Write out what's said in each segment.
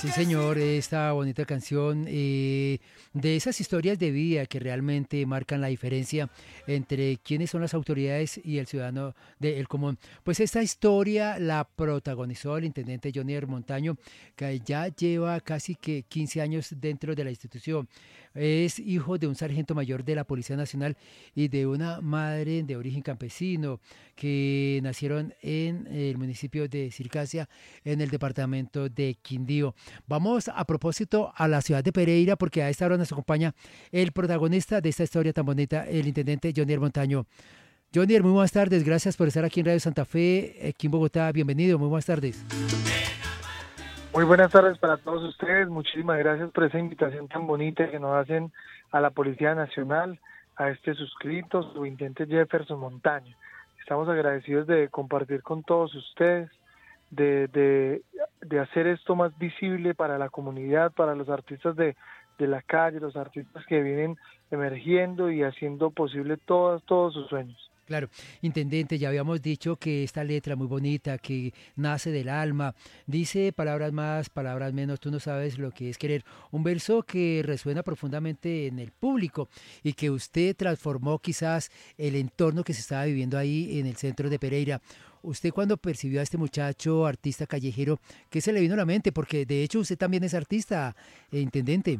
Sí, señor, esta bonita canción de esas historias de vida que realmente marcan la diferencia entre quiénes son las autoridades y el ciudadano del común. Pues esta historia la protagonizó el intendente Johnny Montaño, que ya lleva casi que 15 años dentro de la institución. Es hijo de un sargento mayor de la Policía Nacional y de una madre de origen campesino que nacieron en el municipio de Circasia, en el departamento de Quindío. Vamos a propósito a la ciudad de Pereira porque a esta hora nos acompaña el protagonista de esta historia tan bonita, el intendente Johnny Montaño. Johnny, muy buenas tardes, gracias por estar aquí en Radio Santa Fe, aquí en Bogotá, bienvenido, muy buenas tardes. Muy buenas tardes para todos ustedes, muchísimas gracias por esa invitación tan bonita que nos hacen a la Policía Nacional, a este suscrito, su intendente Jefferson Montaño. Estamos agradecidos de compartir con todos ustedes, de hacer esto más visible para la comunidad, para los artistas de la calle, los artistas que vienen emergiendo y haciendo posible todos sus sueños. Claro, intendente, ya habíamos dicho que esta letra muy bonita, que nace del alma, dice palabras más, palabras menos, tú no sabes lo que es querer. Un verso que resuena profundamente en el público y que usted transformó quizás el entorno que se estaba viviendo ahí en el centro de Pereira. Usted cuando percibió a este muchacho, artista callejero, ¿qué se le vino a la mente? Porque de hecho usted también es artista, intendente.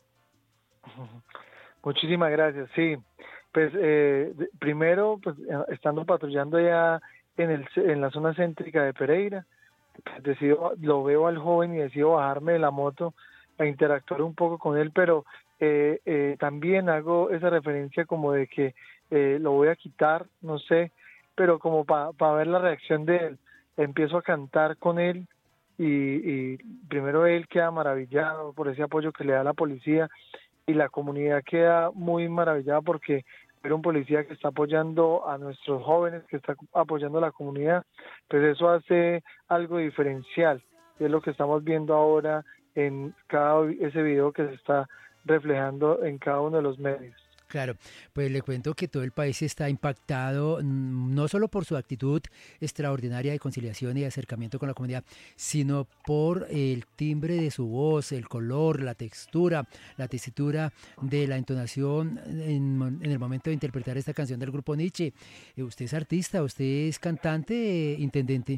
Muchísimas gracias, sí. Pues primero, pues estando patrullando ya en la zona céntrica de Pereira, pues, lo veo al joven y decido bajarme de la moto a interactuar un poco con él, pero también hago esa referencia como de que lo voy a quitar, no sé, pero como para ver la reacción de él. Empiezo a cantar con él y primero él queda maravillado por ese apoyo que le da la policía y la comunidad queda muy maravillada porque ver un policía que está apoyando a nuestros jóvenes, que está apoyando a la comunidad, pues eso hace algo diferencial, y es lo que estamos viendo ahora en ese video que se está reflejando en cada uno de los medios. Claro, pues le cuento que todo el país está impactado, no solo por su actitud extraordinaria de conciliación y de acercamiento con la comunidad, sino por el timbre de su voz, el color, la tesitura de la entonación en el momento de interpretar esta canción del grupo Nietzsche. Usted es artista, usted es cantante, intendente.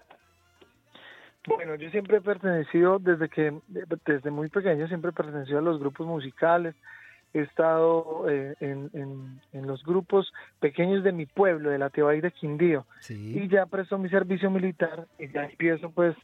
Bueno, yo siempre he pertenecido, desde muy pequeño siempre he pertenecido a los grupos musicales. He estado en los grupos pequeños de mi pueblo, de la Tebaí de Quindío, Sí. Y ya presto mi servicio militar y ya empiezo pues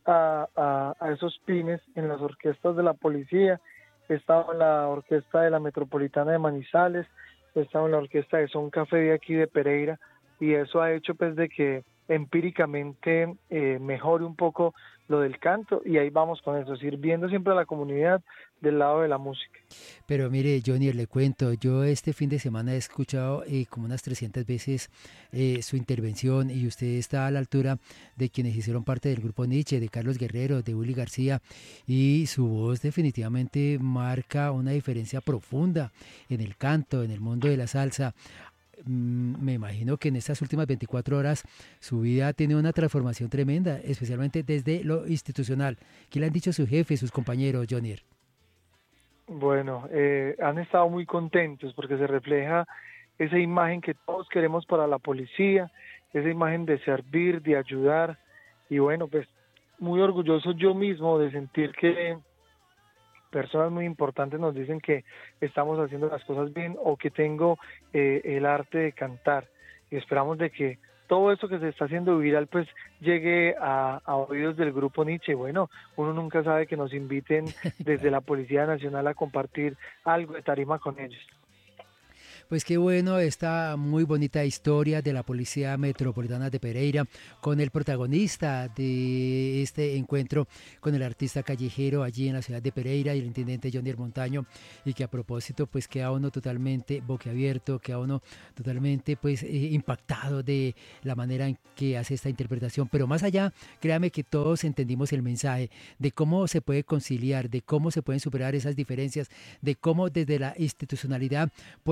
a esos pines en las orquestas de la policía. He estado en la orquesta de la Metropolitana de Manizales, he estado en la orquesta de Son Café de aquí de Pereira, y eso ha hecho pues de que empíricamente mejore un poco lo del canto, y ahí vamos con eso, sirviendo siempre a la comunidad del lado de la música. Pero mire, Johnny, le cuento, yo este fin de semana he escuchado como unas 300 veces su intervención y usted está a la altura de quienes hicieron parte del grupo Nietzsche, de Carlos Guerrero, de Willy García, y su voz definitivamente marca una diferencia profunda en el canto, en el mundo de la salsa. Me imagino que en estas últimas 24 horas su vida tiene una transformación tremenda, especialmente desde lo institucional. ¿Qué le han dicho sus jefes, sus compañeros, Johnny? Bueno, han estado muy contentos porque se refleja esa imagen que todos queremos para la policía, esa imagen de servir, de ayudar, y bueno, pues muy orgulloso yo mismo de sentir que personas muy importantes nos dicen que estamos haciendo las cosas bien o que tengo el arte de cantar, y esperamos de que todo eso que se está haciendo viral pues llegue a oídos del grupo Nietzsche. Bueno, uno nunca sabe que nos inviten desde la Policía Nacional a compartir algo de tarima con ellos. Pues qué bueno esta muy bonita historia de la Policía Metropolitana de Pereira con el protagonista de este encuentro con el artista callejero allí en la ciudad de Pereira y el intendente Johnny Montaño, y que a propósito pues queda uno totalmente boquiabierto, queda uno totalmente pues impactado de la manera en que hace esta interpretación. Pero más allá, créame que todos entendimos el mensaje de cómo se puede conciliar, de cómo se pueden superar esas diferencias, de cómo desde la institucionalidad podemos decir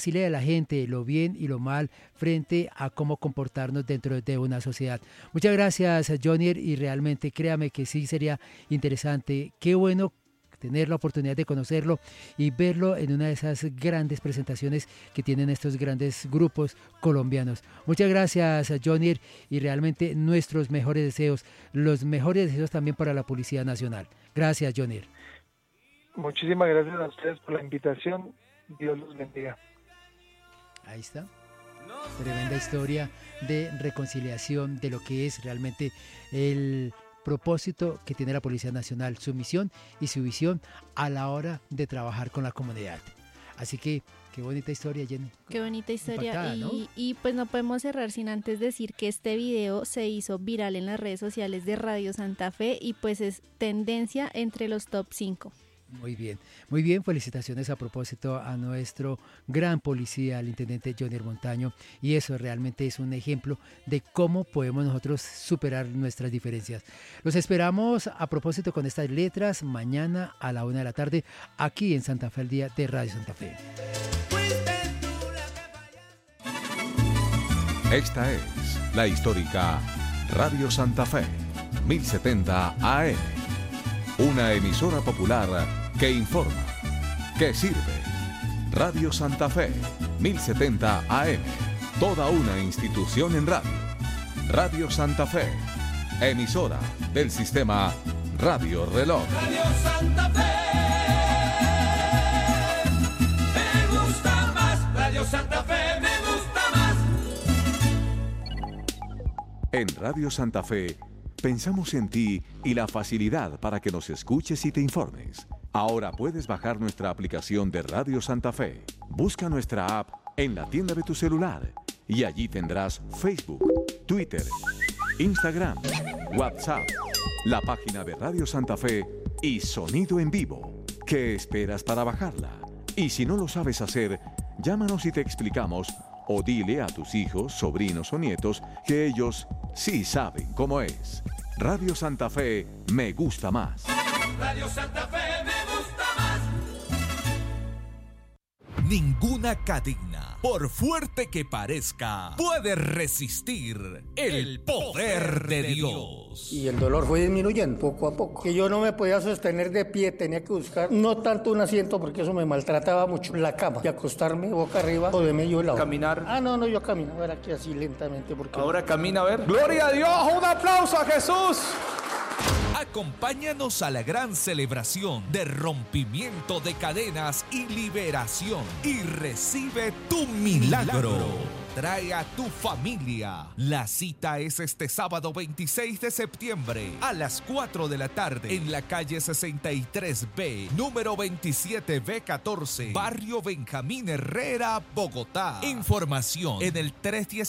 decirle a la gente lo bien y lo mal frente a cómo comportarnos dentro de una sociedad. Muchas gracias, Jonier, y realmente créame que sí sería interesante. Qué bueno tener la oportunidad de conocerlo y verlo en una de esas grandes presentaciones que tienen estos grandes grupos colombianos. Muchas gracias, Jonier, y realmente nuestros mejores deseos, los mejores deseos también para la Policía Nacional. Gracias, Jonier. Muchísimas gracias a ustedes por la invitación. Dios los bendiga. Ahí está. Tremenda historia de reconciliación de lo que es realmente el propósito que tiene la Policía Nacional, su misión y su visión a la hora de trabajar con la comunidad. Así que qué bonita historia, Jenny. Qué bonita historia. Impactada, ¿no? Y pues no podemos cerrar sin antes decir que este video se hizo viral en las redes sociales de Radio Santa Fe y pues es tendencia entre los top 5. Muy bien, felicitaciones a propósito a nuestro gran policía, al intendente Jonier Montaño, y eso realmente es un ejemplo de cómo podemos nosotros superar nuestras diferencias. Los esperamos a propósito con estas letras mañana a la 1 p.m, aquí en Santa Fe al Día de Radio Santa Fe. Esta es la histórica Radio Santa Fe, 1070 AM, una emisora popular que informa, que sirve. Radio Santa Fe, 1070 AM, toda una institución en radio. Radio Santa Fe, emisora del sistema Radio Reloj. Radio Santa Fe, me gusta más. Radio Santa Fe, me gusta más. En Radio Santa Fe, pensamos en ti y la facilidad para que nos escuches y te informes. Ahora puedes bajar nuestra aplicación de Radio Santa Fe. Busca nuestra app en la tienda de tu celular y allí tendrás Facebook, Twitter, Instagram, WhatsApp, la página de Radio Santa Fe y sonido en vivo. ¿Qué esperas para bajarla? Y si no lo sabes hacer, llámanos y te explicamos, o dile a tus hijos, sobrinos o nietos que ellos sí saben cómo es. Radio Santa Fe, me gusta más. Radio Santa Fe, me gusta más. Ninguna cadena, por fuerte que parezca, puede resistir el poder de Dios. Y el dolor fue disminuyendo poco a poco. Que yo no me podía sostener de pie, tenía que buscar no tanto un asiento porque eso me maltrataba mucho, la cama, y acostarme boca arriba o de medio lado. Caminar. No, yo caminaba era aquí así lentamente porque... Ahora camina, a ver. ¡Gloria a Dios! ¡Un aplauso a Jesús! Acompáñanos a la gran celebración de rompimiento de cadenas y liberación y recibe tu milagro. Trae a tu familia. La cita es este sábado 26 de septiembre a las 4 de la tarde en la calle 63B, número 27B14, barrio Benjamín Herrera, Bogotá. Información en el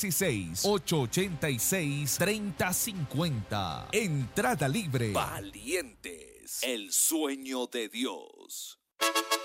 316-886-3050. Entrada libre. Valientes. El sueño de Dios.